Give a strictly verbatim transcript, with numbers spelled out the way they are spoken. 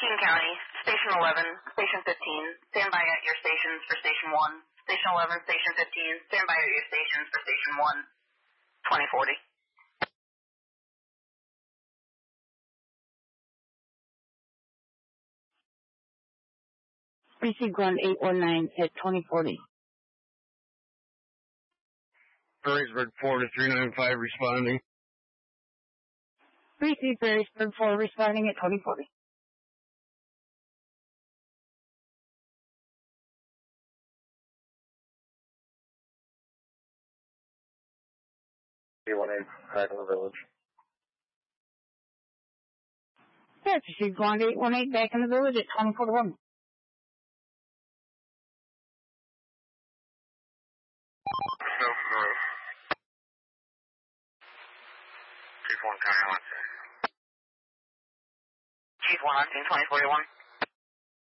King County, Station eleven, Station fifteen, stand by at your stations for Station one. Station eleven, Station fifteen, stand by at your stations for Station one, twenty forty. Precinct one eight one nine at twenty forty. Perrysburg four to three nine five responding. Precinct Perrysburg four responding at twenty forty. three one eight, back in the village. Yeah, Precinct one eight one eight back in the village at twenty forty-one. Snow Grove. Chief one, County one. Chief one on scene, twenty forty-one.